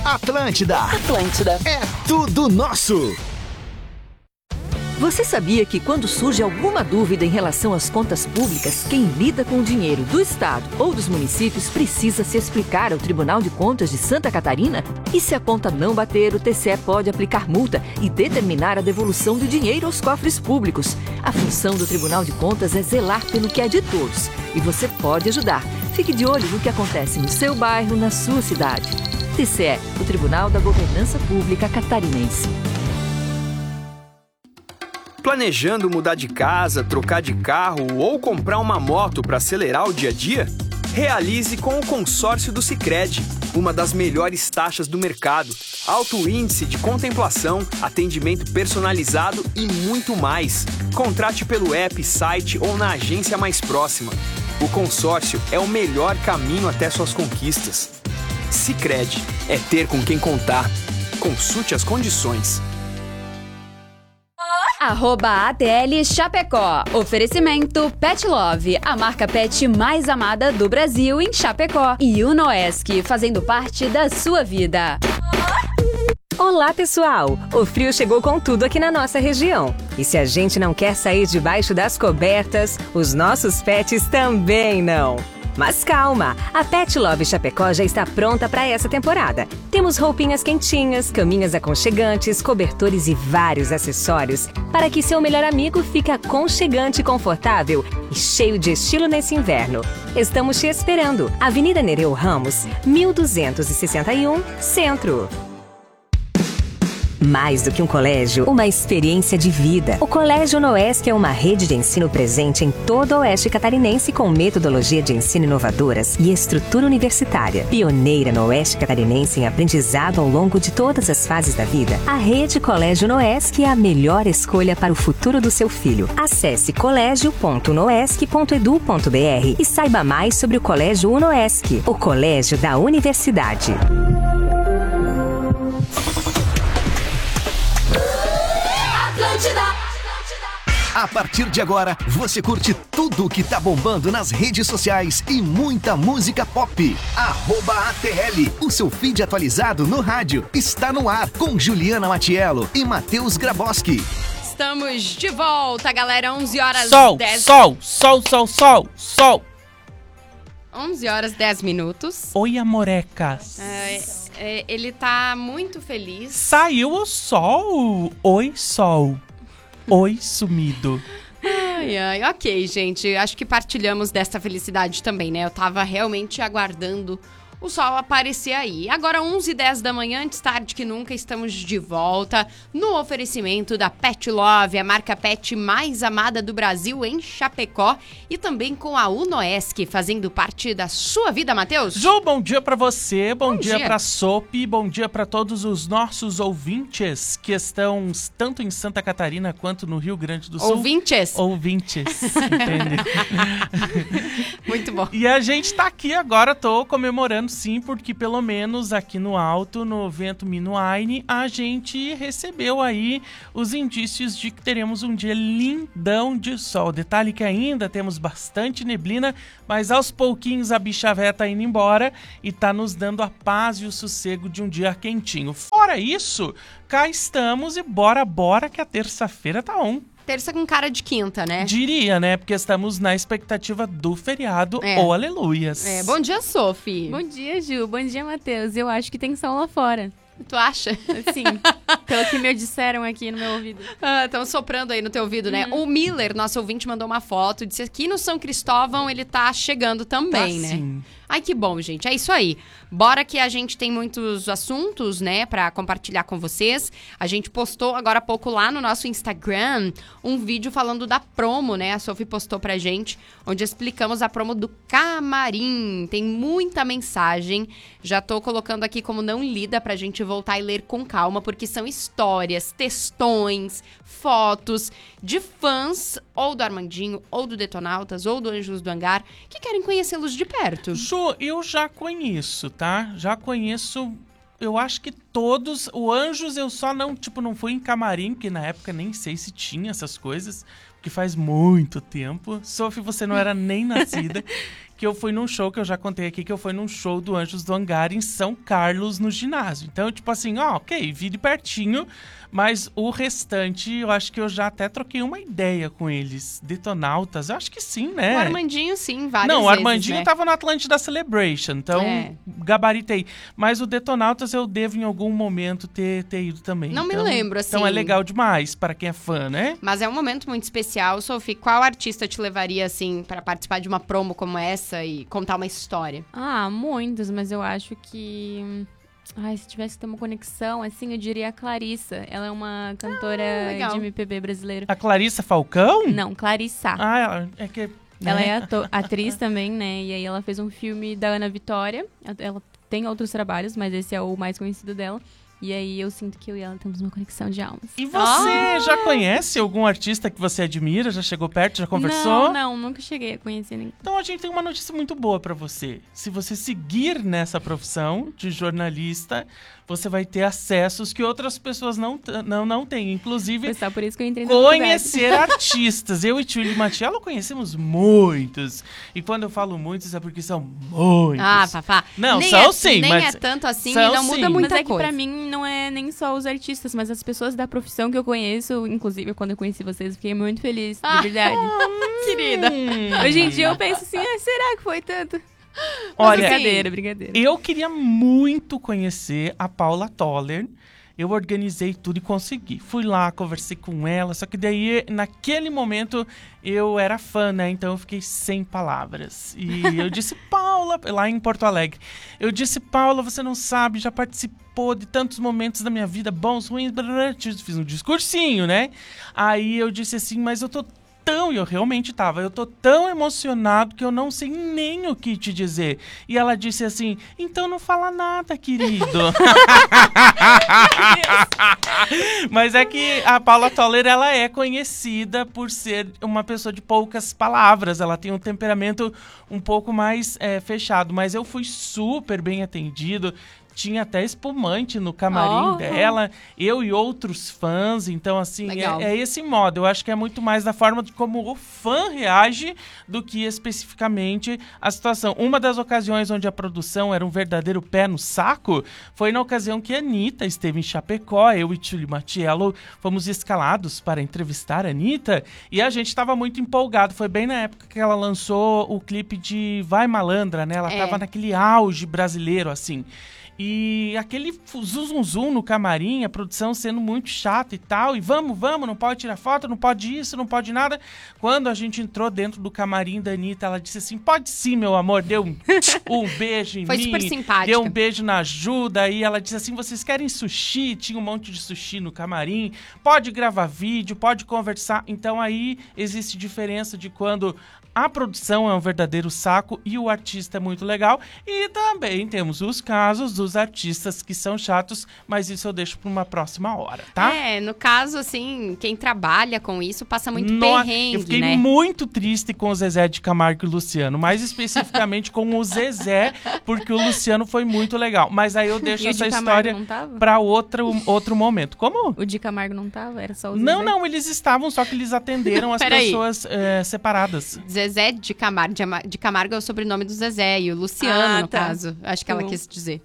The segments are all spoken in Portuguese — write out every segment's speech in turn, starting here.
Atlântida. Atlântida. É tudo nosso. Você sabia que quando surge alguma dúvida em relação às contas públicas, quem lida com o dinheiro do Estado ou dos municípios precisa se explicar ao Tribunal de Contas de Santa Catarina? E se a conta não bater, o TCE pode aplicar multa e determinar a devolução do dinheiro aos cofres públicos. A função do Tribunal de Contas é zelar pelo que é de todos. E você pode ajudar. Fique de olho no que acontece no seu bairro, na sua cidade. TCE, o Tribunal da Governança Pública Catarinense. Planejando mudar de casa, trocar de carro ou comprar uma moto para acelerar o dia a dia? Realize com o consórcio do Sicredi, uma das melhores taxas do mercado, alto índice de contemplação, atendimento personalizado e muito mais. Contrate pelo app, site ou na agência mais próxima. O consórcio é o melhor caminho até suas conquistas. Sicredi, é ter com quem contar. Consulte as condições. @ATL Chapecó. Oferecimento Pet Love, a marca pet mais amada do Brasil em Chapecó. E Unoesc, fazendo parte da sua vida. Olá, pessoal! O frio chegou com tudo aqui na nossa região. E se a gente não quer sair debaixo das cobertas, os nossos pets também não. Mas calma, a Pet Love Chapecó já está pronta para essa temporada. Temos roupinhas quentinhas, caminhas aconchegantes, cobertores e vários acessórios para que seu melhor amigo fique aconchegante e confortável e cheio de estilo nesse inverno. Estamos te esperando. Avenida Nereu Ramos, 1261, Centro. Mais do que um colégio, uma experiência de vida. O Colégio Unoesc é uma rede de ensino presente em todo o oeste catarinense com metodologia de ensino inovadoras e estrutura universitária. Pioneira no oeste catarinense em aprendizado ao longo de todas as fases da vida, a rede Colégio Unoesc é a melhor escolha para o futuro do seu filho. Acesse colégio.unoesc.edu.br e saiba mais sobre o Colégio Unoesc, o colégio da universidade. A partir de agora, você curte tudo o que tá bombando nas redes sociais e muita música pop. @ATL, o seu feed atualizado no rádio, está no ar com Juliana Matiello e Matheus Graboski. Estamos de volta, galera, 11 horas Sol, 10... sol. 11 horas 10 minutos. Oi, amorecas. Ele tá muito feliz. Saiu o sol. Oi, sol. Oi, sumido. Ai, ok, gente. Acho que partilhamos dessa felicidade também, né? Eu tava realmente aguardando o sol aparecer aí. Agora, 11h10 da manhã, antes tarde que nunca, estamos de volta no oferecimento da Pet Love, a marca pet mais amada do Brasil em Chapecó, e também com a Unoesc, fazendo parte da sua vida, Matheus. Ju, bom dia pra você, bom dia pra Sopi, bom dia pra todos os nossos ouvintes que estão tanto em Santa Catarina quanto no Rio Grande do Sul. Ouvintes, entende? Muito bom. E a gente tá aqui agora, tô comemorando sim, porque pelo menos aqui no alto, no Vento Minuaine, a gente recebeu aí os indícios de que teremos um dia lindão de sol. Detalhe que ainda temos bastante neblina, mas aos pouquinhos a bicha véia tá indo embora e tá nos dando a paz e o sossego de um dia quentinho. Fora isso, cá estamos e bora que a terça-feira tá on. Terça com cara de quinta, né? Diria, né? Porque estamos na expectativa do feriado, ou aleluias. Bom dia, Sophie. Bom dia, Ju. Bom dia, Matheus. Eu acho que tem sol lá fora. Tu acha? Sim, pelo que me disseram aqui no meu ouvido. Estão soprando aí no teu ouvido, né? O Miller, nosso ouvinte, mandou uma foto, disse que aqui no São Cristóvão ele tá chegando também, né? Sim. Ai, que bom, gente. É isso aí. Bora que a gente tem muitos assuntos, né, pra compartilhar com vocês. A gente postou agora há pouco lá no nosso Instagram um vídeo falando da promo, né? A Sophie postou pra gente, onde explicamos a promo do Camarim. Tem muita mensagem. Já tô colocando aqui como não lida pra gente voltar e ler com calma, porque são histórias, textões, fotos de fãs ou do Armandinho, ou do Detonautas, ou do Anjos do Hangar, que querem conhecê-los de perto. Ju, eu já conheço, tá? Já conheço, eu acho que todos. O Anjos eu só não fui em camarim, porque na época nem sei se tinha essas coisas, porque faz muito tempo. Sophie, você não era nem nascida. que eu fui num show, que eu já contei aqui, que eu fui num show do Anjos do Hangar em São Carlos, no ginásio. Então, tipo assim, ok, vi de pertinho, mas o restante, eu acho que eu já até troquei uma ideia com eles. Detonautas, eu acho que sim, né? O Armandinho, sim, várias vezes, Não, o Armandinho né? tava no Atlântida Celebration, então gabaritei. Mas o Detonautas eu devo em algum momento ter ido também. Não me Então- lembro, assim. Então é legal demais para quem é fã, né? Mas é um momento muito especial. Sophie, qual artista te levaria, assim, pra participar de uma promo como essa e contar uma história? Ah, muitos, mas eu acho que... Ai, se tivesse que ter uma conexão, assim, eu diria a Clarissa. Ela é uma cantora legal. de MPB brasileiro. A Clarissa Falcão? Não, Clarissa. Ah, é que... Ela né? é atriz também, né? E aí ela fez um filme da Ana Vitória. Ela tem outros trabalhos, mas esse é o mais conhecido dela. E aí eu sinto que eu e ela temos uma conexão de almas. E você já conhece algum artista que você admira? Já chegou perto? Já conversou? Não, nunca cheguei a conhecer ninguém. Então a gente tem uma notícia muito boa pra você. Se você seguir nessa profissão de jornalista, você vai ter acessos que outras pessoas não têm. Inclusive, Foi só por isso que eu entrei na faculdade. conhecer artistas. Eu e Tchuli Matiello conhecemos muitos. E quando eu falo muitos é porque são muitos. Ah, Fafá. Não, nem são é, sim, nem mas é tanto assim são e não muda sim. muita Mas é que coisa. pra mim não é nem só os artistas, mas as pessoas da profissão que eu conheço. Inclusive, quando eu conheci vocês, eu fiquei muito feliz, de verdade. Querida. Hoje em dia eu penso assim, será que foi tanto? Olha, Brincadeira. eu queria muito conhecer a Paula Toller. Eu organizei tudo e consegui. Fui lá, conversei com ela, só que daí, naquele momento, eu era fã, né? Então eu fiquei sem palavras. E eu disse, Paula, lá em Porto Alegre, eu disse, Paula, você não sabe, já participou de tantos momentos da minha vida, bons, ruins, blá, blá, blá. Fiz um discursinho, né? Aí eu disse assim, mas eu tô e eu realmente tava, eu tô tão emocionado que eu não sei nem o que te dizer. E ela disse assim, então não fala nada, querido. Mas é que a Paula Toller, ela é conhecida por ser uma pessoa de poucas palavras, ela tem um temperamento um pouco mais fechado, mas eu fui super bem atendido. Tinha até espumante no camarim dela, eu e outros fãs, então assim, é esse modo. Eu acho que é muito mais da forma de como o fã reage do que especificamente a situação. Uma das ocasiões onde a produção era um verdadeiro pé no saco foi na ocasião que a Anitta esteve em Chapecó, eu e Tchuli Matiello fomos escalados para entrevistar a Anitta e a gente estava muito empolgado. Foi bem na época que ela lançou o clipe de Vai Malandra, né? Ela estava naquele auge brasileiro, assim. E aquele zum no camarim, a produção sendo muito chata e tal. E vamos, não pode tirar foto, não pode isso, não pode nada. Quando a gente entrou dentro do camarim da Anitta, ela disse assim, pode sim, meu amor. Deu um beijo em Foi mim. super simpática. Deu um beijo na Ajuda. E ela disse assim, vocês querem sushi? Tinha um monte de sushi no camarim. Pode gravar vídeo, pode conversar. Então aí existe diferença de quando a produção é um verdadeiro saco e o artista é muito legal. E também temos os casos dos artistas que são chatos, mas isso eu deixo para uma próxima hora, tá? No caso, assim, quem trabalha com isso passa muito perrengue, eu fiquei né? muito triste com o Zezé de Camargo e o Luciano, mais especificamente com o Zezé, porque o Luciano foi muito legal. Mas aí eu deixo essa história para outro momento. Como? O de Camargo não tava? Era só o Zezé? Não, eles estavam, só que eles atenderam as pessoas separadas. Zezé de Camargo. De Camargo é o sobrenome do Zezé e o Luciano, no caso. Acho que ela quis dizer.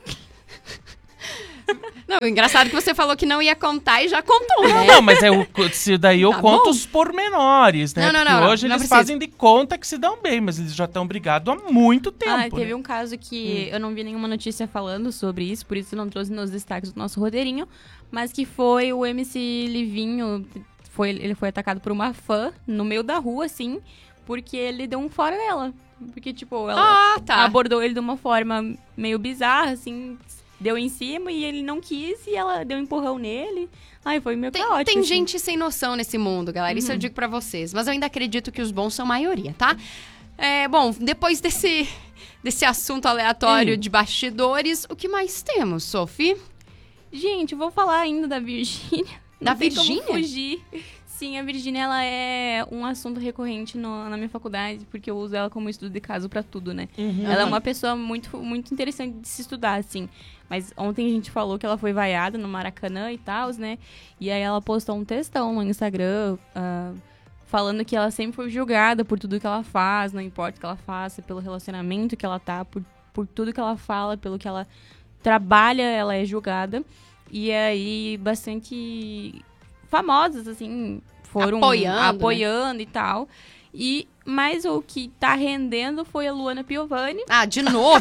Não, engraçado que você falou que não ia contar e já contou, né? Não, mas daí eu Tá conto bom. os pormenores, né? Não, Porque hoje não eles precisa. fazem de conta que se dão bem, mas eles já estão brigados há muito tempo. Teve né? um caso que eu não vi nenhuma notícia falando sobre isso, por isso eu não trouxe nos destaques do nosso roteirinho, mas que foi o MC Livinho, ele foi atacado por uma fã no meio da rua, assim, porque ele deu um fora nela. Porque, tipo, ela abordou ele de uma forma meio bizarra, assim, deu em cima e ele não quis e ela deu um empurrão nele. Ai, foi meio caótico. Tem assim. gente sem noção nesse mundo, galera. Isso eu digo pra vocês. Mas eu ainda acredito que os bons são maioria, tá? Bom, depois desse assunto aleatório de bastidores, o que mais temos, Sophie? Gente, eu vou falar ainda da Virgínia. Da Não tem como Virgínia? fugir. Sim, a Virgínia, ela é um assunto recorrente na minha faculdade, porque eu uso ela como estudo de caso pra tudo, né? Ela é uma pessoa muito, muito interessante de se estudar, assim. Mas ontem a gente falou que ela foi vaiada no Maracanã e tal, né? E aí ela postou um textão no Instagram, falando que ela sempre foi julgada por tudo que ela faz, não importa o que ela faça, pelo relacionamento que ela tá, por tudo que ela fala, pelo que ela trabalha, ela é julgada. E aí, bastante famosas, assim, foram apoiando, né? E tal. Mas o que tá rendendo foi a Luana Piovani. Ah, de novo?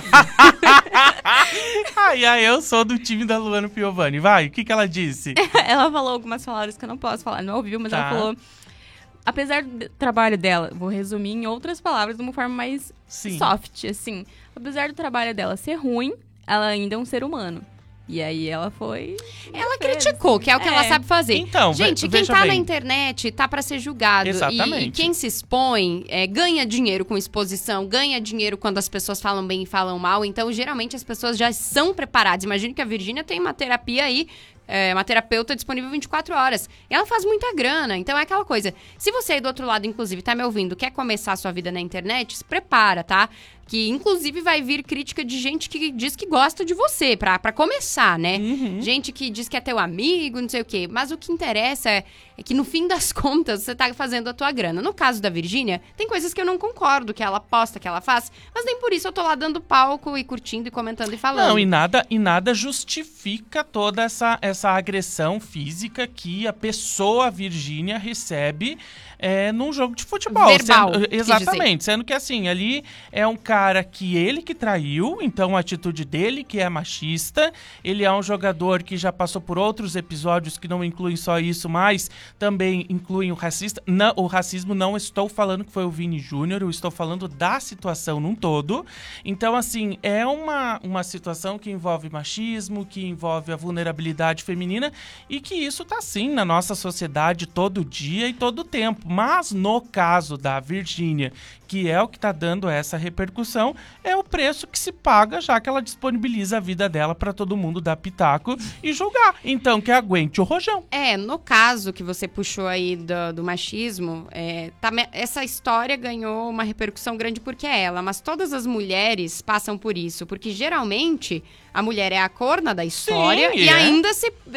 Eu sou do time da Luana Piovani. Vai, o que ela disse? Ela falou algumas palavras que eu não posso falar no ao vivo, mas ela falou... Apesar do trabalho dela, vou resumir em outras palavras, de uma forma mais soft, assim. Apesar do trabalho dela ser ruim, ela ainda é um ser humano. E aí ela foi... Ela criticou, que é o que ela sabe fazer. Então, gente, quem tá na internet tá pra ser julgado. Exatamente. E quem se expõe ganha dinheiro com exposição, ganha dinheiro quando as pessoas falam bem e falam mal. Então, geralmente, as pessoas já são preparadas. Imagine que a Virgínia tem uma terapia aí, uma terapeuta disponível 24 horas. E ela faz muita grana. Então, é aquela coisa. Se você aí do outro lado, inclusive, tá me ouvindo, quer começar a sua vida na internet, se prepara, tá? Que, inclusive, vai vir crítica de gente que diz que gosta de você, pra começar, né? Uhum. Gente que diz que é teu amigo, não sei o quê. Mas o que interessa é que, no fim das contas, você tá fazendo a tua grana. No caso da Virgínia, tem coisas que eu não concordo, que ela posta, que ela faz. Mas nem por isso eu tô lá dando palco e curtindo e comentando e falando. Não, e nada justifica toda essa agressão física que a pessoa Virgínia recebe num jogo de futebol. Verbal, exatamente. Sendo que, assim, ali é um cara que ele que traiu, então a atitude dele que é machista. Ele é um jogador que já passou por outros episódios que não incluem só isso, mas também incluem o racista. Não, o racismo não estou falando que foi o Vini Júnior, eu estou falando da situação num todo. Então, assim, é uma situação que envolve machismo, que envolve a vulnerabilidade feminina e que isso tá, sim, na nossa sociedade todo dia e todo tempo. Mas no caso da Virgínia, que é o que está dando essa repercussão, é o preço que se paga, já que ela disponibiliza a vida dela para todo mundo dar pitaco e julgar. Então, que aguente o rojão. No caso que você puxou aí do machismo, essa história ganhou uma repercussão grande porque é ela, mas todas as mulheres passam por isso, porque geralmente a mulher é a corna da história. Sim, e ainda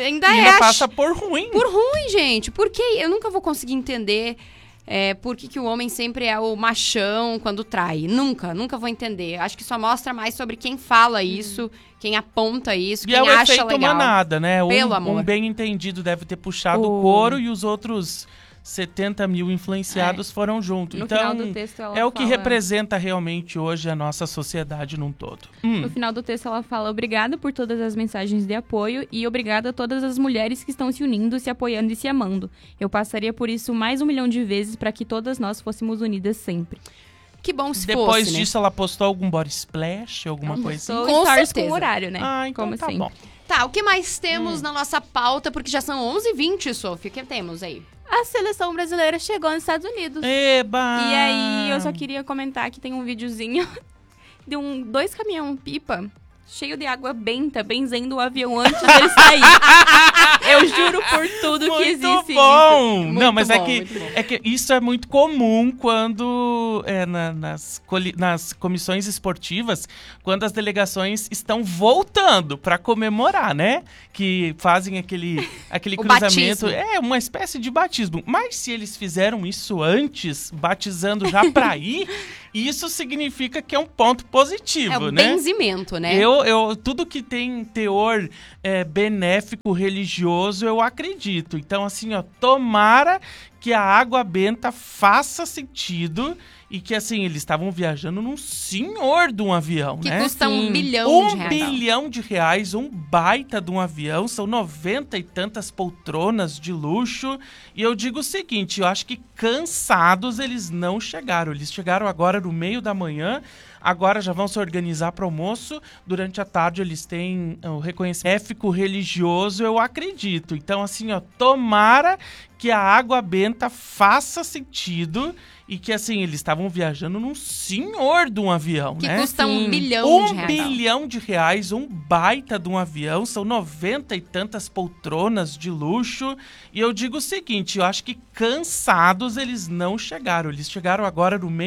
passa por ruim. Por ruim, gente, porque eu nunca vou conseguir entender... por que o homem sempre é o machão quando trai. Nunca vou entender. Acho que só mostra mais sobre quem fala isso, quem aponta isso, quem acha legal. E é o efeito manada, né? Pelo amor. Um bem entendido deve ter puxado o couro e os outros 70 mil influenciados foram junto. No então, final do texto ela o que representa realmente hoje a nossa sociedade num todo. No final do texto ela fala: obrigada por todas as mensagens de apoio e obrigada a todas as mulheres que estão se unindo, se apoiando e se amando. Eu passaria por isso mais 1 milhão de vezes para que todas nós fôssemos unidas sempre. Que bom se Depois fosse, disso, ela postou algum body splash, alguma coisa assim? Com certeza. Com horário, né? Então como tá assim? bom. Tá, o que mais temos na nossa pauta? Porque já são 11h20, Sofia. O que temos aí? A seleção brasileira chegou nos Estados Unidos. Eba! E aí, eu só queria comentar que tem um videozinho de 2 caminhão-pipa cheio de água benta, benzendo o avião antes dele sair. Eu juro por tudo muito que existe bom. isso. Não, mas bom, é que isso é muito comum quando nas comissões esportivas, quando as delegações estão voltando para comemorar, né? Que fazem aquele cruzamento. Batismo. É uma espécie de batismo. Mas se eles fizeram isso antes, batizando já para ir, isso significa que é um ponto positivo, né? É o benzimento, né? Tudo que tem teor benéfico, religioso, eu acredito. Então, assim, tomara que a água benta faça sentido e que, assim, eles estavam viajando num senhor de um avião, que né? Que custa R$1 bilhão de reais. R$1 bilhão de reais, um baita de um avião, são 90 e tantas poltronas de luxo. E eu digo o seguinte, eu acho que cansados eles não chegaram. Eles chegaram agora no meio da manhã, agora já vão se organizar para almoço. Durante a tarde eles têm o reconhecimento ético, religioso, eu acredito. Então, assim, tomara que a água benta faça sentido e que, assim, eles estavam viajando num senhor de um avião, que né? Que custa R$1 bilhão de reais. R$1 bilhão de reais, um baita de um avião, são 90 e tantas poltronas de luxo. E eu digo o seguinte, eu acho que cansados eles não chegaram. Eles chegaram agora no meio